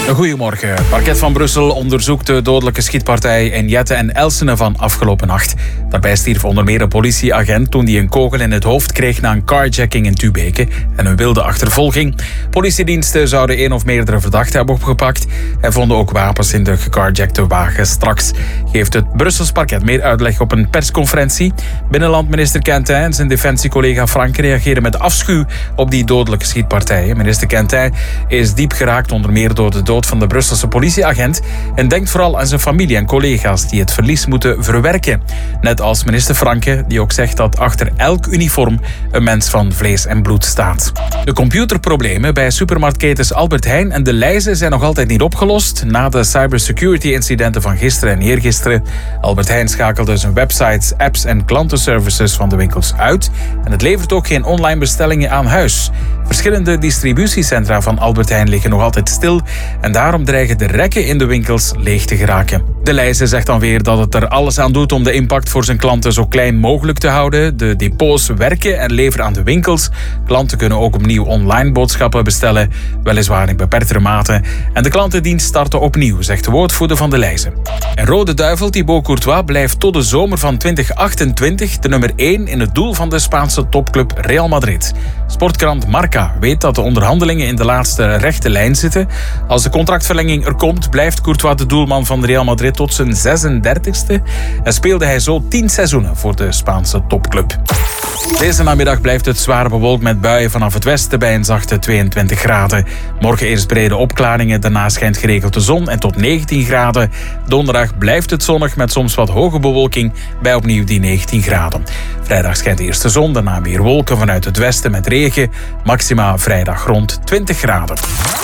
Goedemorgen. Het parket van Brussel onderzoekt de dodelijke schietpartij in Jette en Elsene van afgelopen nacht. Daarbij stierf onder meer een politieagent toen hij een kogel in het hoofd kreeg na een carjacking in Tubeke en een wilde achtervolging. Politiediensten zouden één of meerdere verdachten hebben opgepakt en vonden ook wapens in de gecarjackte wagen. Straks geeft het Brussels parket meer uitleg op een persconferentie. Binnenlandminister Quentin en zijn defensiecollega Frank reageren met afschuw op die dodelijke schietpartijen. Minister Quentin is diep geraakt onder meer door de dood van de Brusselse politieagent en denkt vooral aan zijn familie en collega's die het verlies moeten verwerken. Net als minister Franke, die ook zegt dat achter elk uniform een mens van vlees en bloed staat. De computerproblemen bij supermarktketens Albert Heijn en De Leize zijn nog altijd niet opgelost na de cybersecurity-incidenten van gisteren en eergisteren. Albert Heijn schakelde zijn websites, apps en klantenservices van de winkels uit en het levert ook geen online bestellingen aan huis. Verschillende distributiecentra van Albert Heijn liggen nog altijd stil en daarom dreigen de rekken in de winkels leeg te geraken. De Leize zegt dan weer dat het er alles aan doet om de impact voor zijn klanten zo klein mogelijk te houden. De depots werken en leveren aan de winkels. Klanten kunnen ook opnieuw online boodschappen bestellen, weliswaar in beperktere mate. En de klantendienst startte opnieuw, zegt de woordvoerder van de Leize. En Rode Duivel Thibaut Courtois blijft tot de zomer van 2028 de nummer 1 in het doel van de Spaanse topclub Real Madrid. Sportkrant Marca weet dat de onderhandelingen in de laatste rechte lijn zitten. Als de contractverlenging er komt, blijft Courtois de doelman van Real Madrid tot zijn 36e en speelde hij zo 10 seizoenen voor de Spaanse topclub. Deze namiddag blijft het zwaar bewolkt met buien vanaf het westen bij een zachte 22 graden. Morgen eerst brede opklaringen, daarna schijnt geregeld de zon en tot 19 graden. Donderdag blijft het zonnig met soms wat hoge bewolking bij opnieuw die 19 graden. Vrijdag schijnt eerst de zon, daarna weer wolken vanuit het westen met regen. Maxima vrijdag rond 20 graden.